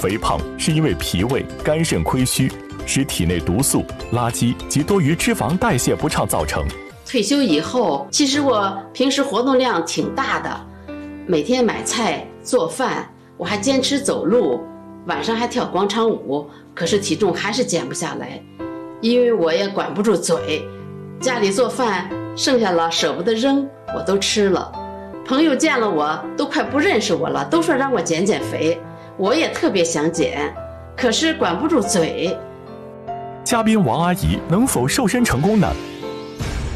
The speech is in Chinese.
肥胖是因为脾胃、肝肾亏虚，使体内毒素、垃圾及多余脂肪代谢不畅造成。 退休以后，其实我平时活动量挺大的，每天买菜做饭，我还坚持走路，晚上还跳广场舞，可是体重还是减不下来，因为我也管不住嘴，家里做饭剩下了舍不得扔，我都吃了。朋友见了我都快不认识我了，都说让我减减肥，我也特别想减，可是管不住嘴。 嘉宾王阿姨能否瘦身成功呢？